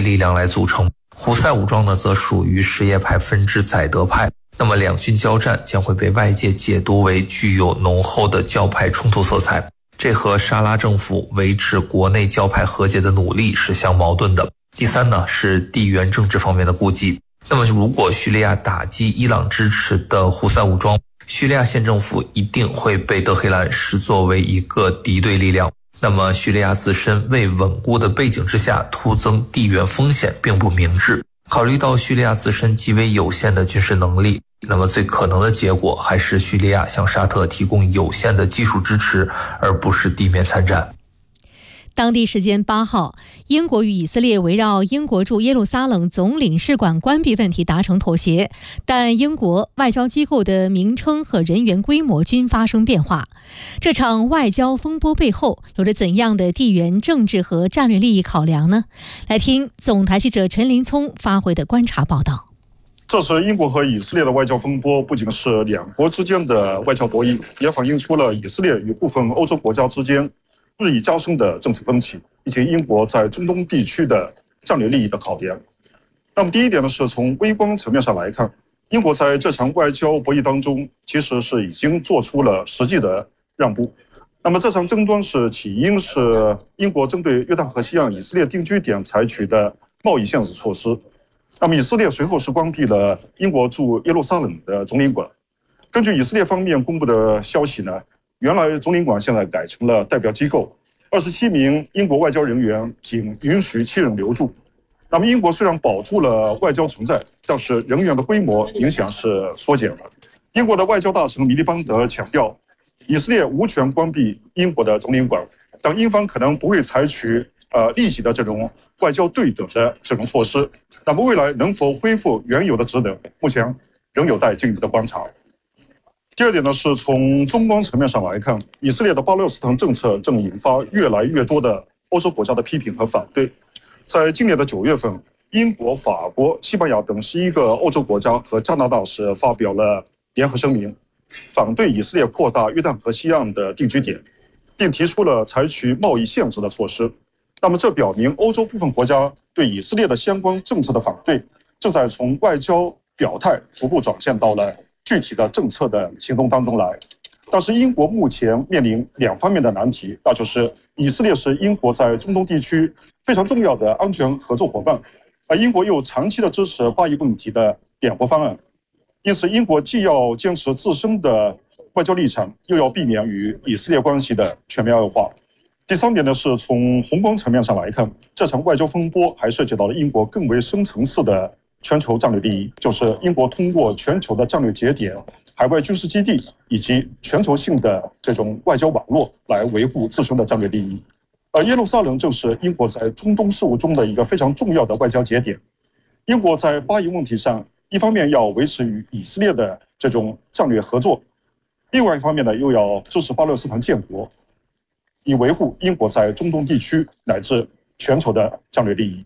力量来组成，胡塞武装呢则属于什叶派分支宰德派。那么两军交战将会被外界解读为具有浓厚的教派冲突色彩，这和沙拉政府维持国内教派和解的努力是相矛盾的。第三呢是地缘政治方面的顾忌。那么如果叙利亚打击伊朗支持的胡塞武装，叙利亚县政府一定会被德黑兰视作为一个敌对力量。那么叙利亚自身为稳固的背景之下突增地缘风险并不明智。考虑到叙利亚自身极为有限的军事能力，那么最可能的结果还是叙利亚向沙特提供有限的技术支持，而不是地面参战。 当地时间8号，英国与以色列围绕英国驻耶路撒冷总领事馆关闭问题达成妥协，但英国外交机构的名称和人员规模均发生变化。这场外交风波背后有着怎样的地缘政治和战略利益考量呢？来听总台记者陈林聪发回的观察报道。 这次英国和以色列的外交风波不仅是两国之间的外交博弈，也反映出了以色列与部分欧洲国家之间日益加深的政治分歧，以及英国在中东地区的战略利益的考量。那么第一点呢，是从微观层面上来看，英国在这场外交博弈当中其实是已经做出了实际的让步。那么这场争端起因是英国针对约旦河西岸以色列定居点采取的贸易限制措施。那么以色列随后是关闭了英国驻耶路撒冷的总领馆。根据以色列方面公布的消息呢，原来总领馆现在改成了代表机构，27名英国外交人员仅允许7人留住。那么英国虽然保住了外交存在，但是人员的规模明显是缩减了。英国的外交大臣米利邦德强调，以色列无权关闭英国的总领馆，但英方可能不会采取立即的这种外交对等的这种措施。那么未来能否恢复原有的职等，目前仍有待进一步的观察。第二点呢，是从中观层面上来看，以色列的巴勒斯坦政策正引发越来越多的欧洲国家的批评和反对。在今年的9月份，英国、法国、西班牙等11个欧洲国家和加拿大是发表了联合声明，反对以色列扩大约旦河西岸的定居点，并提出了采取贸易限制的措施。那么这表明欧洲部分国家对以色列的相关政策的反对，正在从外交表态逐步转现到了具体的政策的行动当中来。但是英国目前面临2方面的难题，那就是以色列是英国在中东地区非常重要的安全合作伙伴，而英国又长期的支持巴以问题的两国方案，因此英国既要坚持自身的外交立场，又要避免与以色列关系的全面恶化。第三点呢，是从宏观层面上来看，这场外交风波还涉及到了英国更为深层次的全球战略利益，就是英国通过全球的战略节点、海外军事基地以及全球性的这种外交网络来维护自身的战略利益。而耶路撒冷正是英国在中东事务中的一个非常重要的外交节点。英国在巴以问题上，一方面要维持与以色列的这种战略合作，另外一方面呢，又要支持巴勒斯坦建国，以维护英国在中东地区乃至全球的战略利益。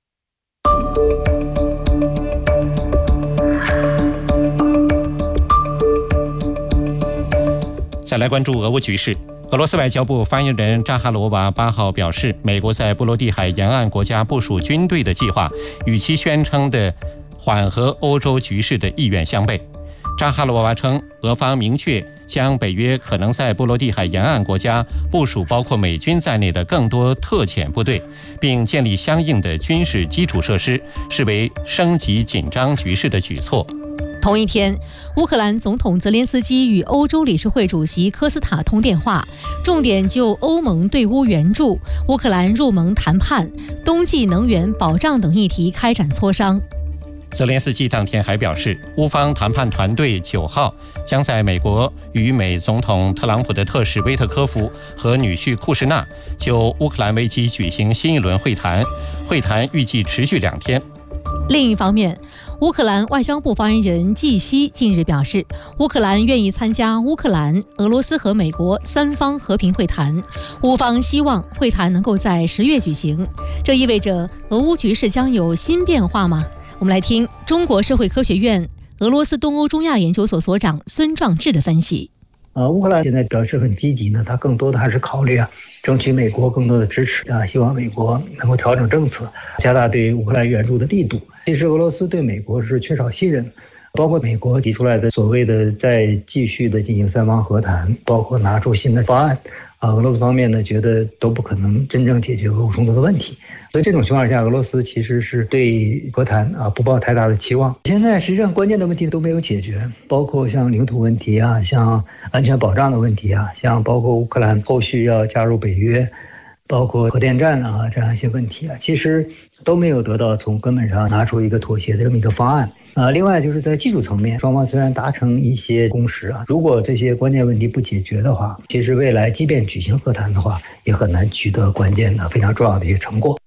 再来关注俄乌局势。俄罗斯外交部发言人扎哈罗娃8号表示，美国在波罗的海沿岸国家部署军队的计划与其宣称的缓和欧洲局势的意愿相悖。扎哈罗娃称，俄方明确将北约可能在波罗的海沿岸国家部署包括美军在内的更多特遣部队，并建立相应的军事基础设施，视为升级紧张局势的举措。 同一天，乌克兰总统泽连斯基与欧洲理事会主席科斯塔通电话，重点就欧盟对乌援助、乌克兰入盟谈判、冬季能源保障等议题开展磋商。 泽连斯基当天还表示，乌方谈判团队9号将在美国与美总统特朗普的特使威特科夫和女婿库什纳就乌克兰危机举行新一轮会谈，会谈预计持续2天。 另一方面，乌克兰外交部发言人季希近日表示，乌克兰愿意参加乌克兰、俄罗斯和美国3方和平会谈，乌方希望会谈能够在10月举行。这意味着俄乌局势将有新变化吗？我们来听中国社会科学院俄罗斯东欧中亚研究所所长孙壮志的分析。 乌克兰现在表示很积极呢，他更多的还是考虑争取美国更多的支持希望美国能够调整政策，加大对乌克兰援助的力度。其实俄罗斯对美国是缺少信任，包括美国提出来的所谓的再继续的进行3方和谈，包括拿出新的方案俄罗斯方面呢觉得都不可能真正解决俄乌冲突的问题。所以这种情况下，俄罗斯其实是对和谈不抱太大的期望。现在实际上关键的问题都没有解决，包括像领土问题像安全保障的问题像包括乌克兰后续要加入北约，包括核电站这样一些问题其实都没有得到从根本上拿出一个妥协的这么一个方案。另外就是在技术层面，双方虽然达成一些共识如果这些关键问题不解决的话，其实未来即便举行和谈的话，也很难取得关键的非常重要的一些成果。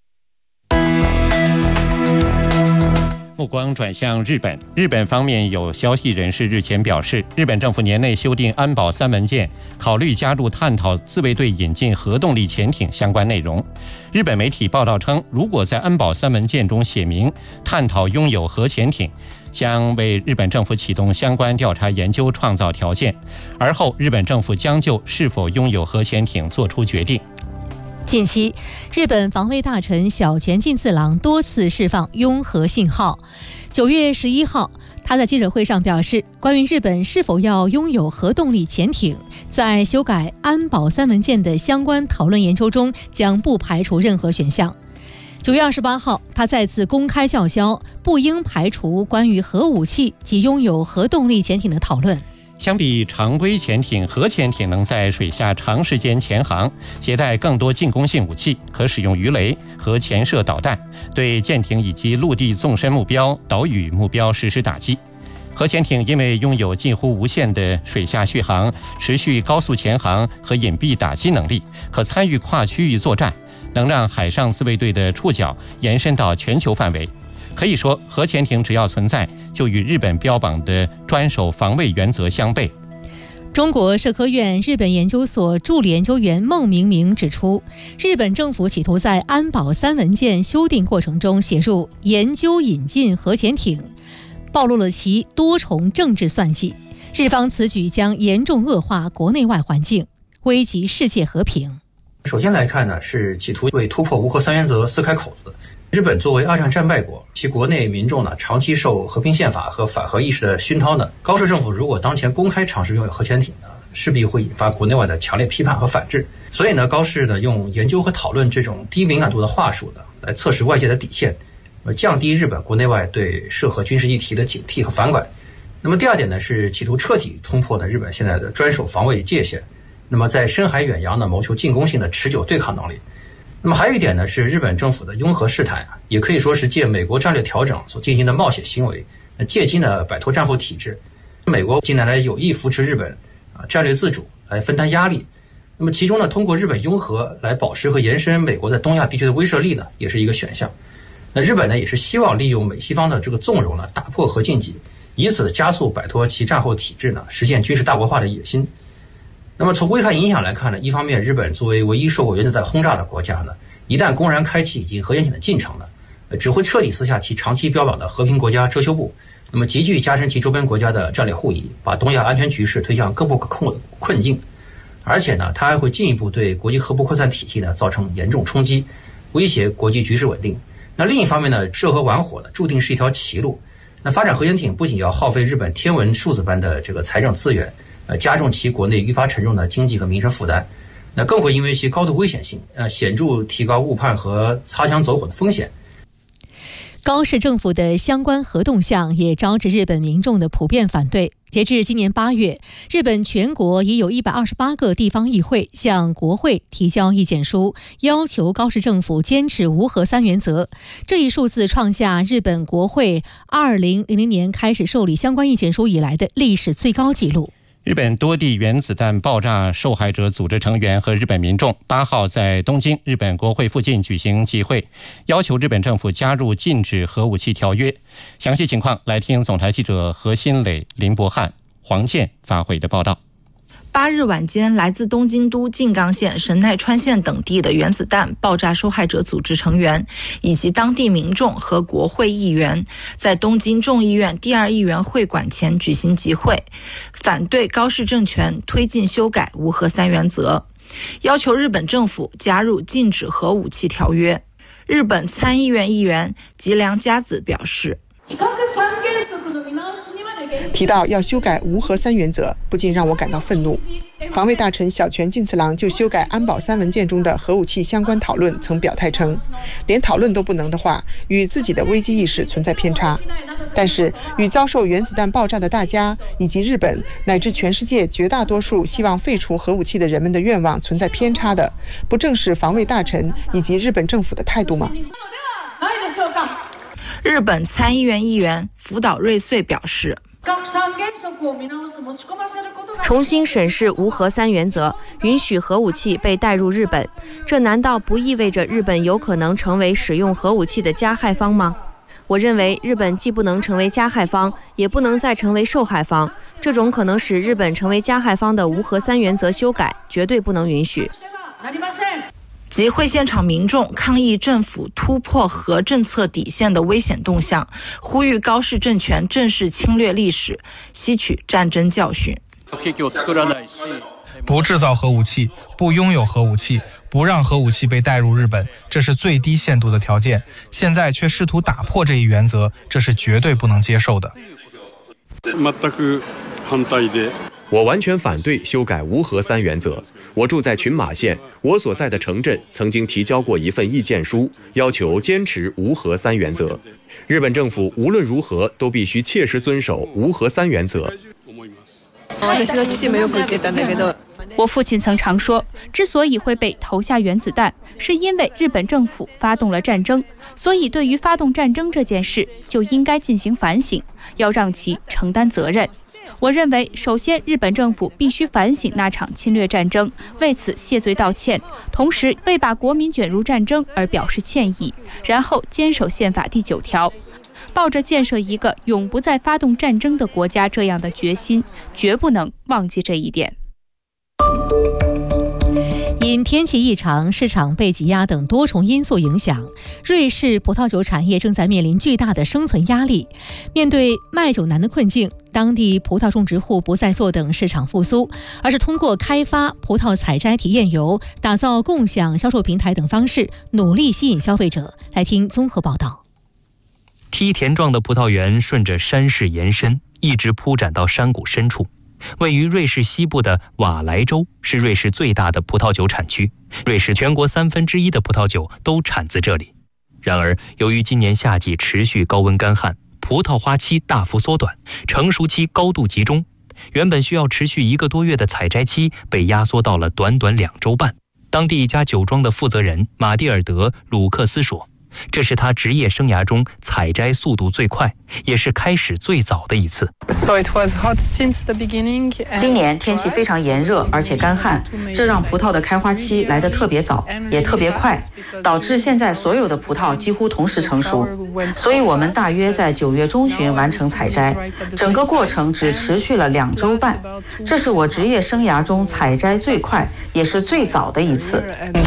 目光转向日本，日本方面有消息人士日前表示，日本政府年内修订安保3文件，考虑加入探讨自卫队引进核动力潜艇相关内容。日本媒体报道称，如果在安保3文件中写明探讨拥有核潜艇，将为日本政府启动相关调查研究创造条件，而后日本政府将就是否拥有核潜艇做出决定。 近期，日本防卫大臣小泉进次郎多次释放拥核信号。9月11号，他在记者会上表示，关于日本是否要拥有核动力潜艇，在修改安保3文件的相关讨论研究中，将不排除任何选项。9月28号，他再次公开叫嚣，不应排除关于核武器及拥有核动力潜艇的讨论。 相比常规潜艇，核潜艇能在水下长时间潜航，携带更多进攻性武器，可使用鱼雷和潜射导弹，对舰艇以及陆地纵深目标、岛屿目标实施打击。核潜艇因为拥有近乎无限的水下续航、持续高速潜航和隐蔽打击能力，可参与跨区域作战，能让海上自卫队的触角延伸到全球范围。可以说，核潜艇只要存在，就与日本标榜的专守防卫原则相悖。 中国社科院日本研究所助理研究员孟明明指出，日本政府企图在安保3文件修订过程中写入研究引进核潜艇，暴露了其多重政治算计。日方此举将严重恶化国内外环境，危及世界和平。 首先来看呢，是企图为突破无核3原则撕开口子。日本作为2战战败国，其国内民众呢长期受和平宪法和反核意识的熏陶呢，高市政府如果当前公开尝试拥有核潜艇呢，势必会引发国内外的强烈批判和反制。所以呢，高市呢用研究和讨论这种低敏感度的话术呢，来测试外界的底线，降低日本国内外对涉核军事议题的警惕和反感。那么第二点呢，是企图彻底冲破呢日本现在的专守防卫界限，那么在深海远洋呢谋求进攻性的持久对抗能力。那么还有一点呢，是日本政府的拥核试探也可以说是借美国战略调整所进行的冒险行为，借机呢摆脱战后体制。美国近年来有意扶持日本战略自主来分担压力，那么其中呢，通过日本拥核来保持和延伸美国在东亚地区的威慑力呢，也是一个选项。那日本呢，也是希望利用美西方的这个纵容呢，打破核禁忌，以此加速摆脱其战后体制呢，实现军事大国化的野心。那么从危害影响来看呢，一方面日本作为唯一受过原子弹轰炸的国家呢，一旦公然开启以及核潜艇的进程呢，只会彻底撕下其长期标榜的和平国家遮羞布，那么急剧加深其周边国家的战略互疑，把东亚安全局势推向更不可控的困境。而且呢，它还会进一步对国际核不扩散体系呢造成严重冲击，威胁国际局势稳定。那另一方面呢，涉核玩火呢，注定是一条歧路。那发展核潜艇不仅要耗费日本天文数字般的这个财政资源，加重其国内愈发沉重的经济和民生负担，那更会因为其高度危险性，显著提高误判和擦枪走火的风险。 高市政府的相关核动向也招致日本民众的普遍反对。截至今年8月，日本全国已有128个地方议会向国会提交意见书，要求高市政府坚持无核3原则。这一数字创下日本国会2000年开始受理相关意见书以来的历史最高纪录。 日本多地原子弹爆炸受害者组织成员和日本民众8号在东京日本国会附近举行集会，要求日本政府加入禁止核武器条约。详细情况来听总台记者何新磊、林博翰、黄健发回的报道。 8日晚间，来自东京都、静冈县、神奈川县等地的原子弹爆炸受害者组织成员以及当地民众和国会议员在东京众议院第2议员会馆前举行集会，反对高市政权推进修改无核3原则，要求日本政府加入禁止核武器条约。日本参议院议员吉良佳子表示， 提到要修改无核3原则，不禁让我感到愤怒。防卫大臣小泉进次郎就修改安保3文件中的核武器相关讨论曾表态称，连讨论都不能的话，与自己的危机意识存在偏差。但是与遭受原子弹爆炸的大家以及日本乃至全世界绝大多数希望废除核武器的人们的愿望存在偏差的，不正是防卫大臣以及日本政府的态度吗？ 日本参议院议员福岛瑞穗表示， 重新审视无核3原则，允许核武器被带入日本，这难道不意味着日本有可能成为使用核武器的加害方吗？我认为日本既不能成为加害方，也不能再成为受害方，这种可能使日本成为加害方的无核3原则修改绝对不能允许。 集会现场民众抗议政府突破核政策底线的危险动向，呼吁高市政权正视侵略历史，吸取战争教训。 不制造核武器，不拥有核武器，不让核武器被带入日本，这是最低限度的条件。现在却试图打破这一原则，这是绝对不能接受的。 我完全反对修改无核3原则。我住在群马县，我所在的城镇曾经提交过一份意见书，要求坚持无核3原则。日本政府无论如何都必须切实遵守无核3原则。 我父亲曾常说，之所以会被投下原子弹，是因为日本政府发动了战争，所以对于发动战争这件事就应该进行反省，要让其承担责任。我认为，首先日本政府必须反省那场侵略战争，为此谢罪道歉，同时为把国民卷入战争而表示歉意，然后坚守宪法第9条，抱着建设一个永不再发动战争的国家这样的决心，绝不能忘记这一点。 因天气异常、市场被挤压等多重因素影响，瑞士葡萄酒产业正在面临巨大的生存压力。面对卖酒难的困境，当地葡萄种植户不再坐等市场复苏，而是通过开发葡萄采摘体验游、打造共享销售平台等方式，努力吸引消费者。来听综合报道。 梯田状的葡萄园顺着山势延伸，一直铺展到山谷深处。位于瑞士西部的瓦莱州是瑞士最大的葡萄酒产区，瑞士全国1/3的葡萄酒都产自这里。然而，由于今年夏季持续高温干旱，葡萄花期大幅缩短，成熟期高度集中，原本需要持续1个多月的采摘期被压缩到了短短2周半。当地一家酒庄的负责人马蒂尔德·鲁克斯说，这是他职业生涯中采摘速度最快，也是开始最早的一次。 今年天气非常炎热而且干旱，这让葡萄的开花期来得特别早，也特别快，导致现在所有的葡萄几乎同时成熟。所以我们大约在9月中旬完成采摘，整个过程只持续了2周半。这是我职业生涯中采摘最快，也是最早的一次。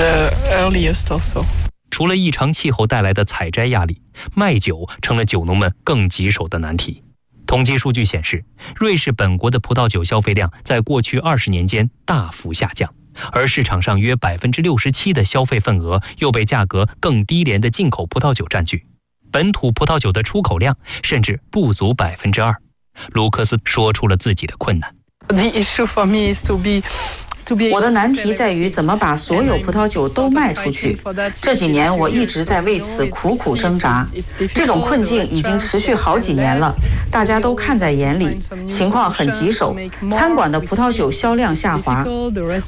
除了异常气候带来的采摘压力，卖酒成了酒农们更棘手的难题。统计数据显示，瑞士本国的葡萄酒消费量在过去20年间大幅下降，而市场上约67%的消费份额又被价格更低廉的进口葡萄酒占据，本土葡萄酒的出口量甚至不足2%。卢克斯说出了自己的困难。 我的难题在于怎么把所有葡萄酒都卖出去。这几年我一直在为此苦苦挣扎，这种困境已经持续好几年了，大家都看在眼里，情况很棘手。餐馆的葡萄酒销量下滑，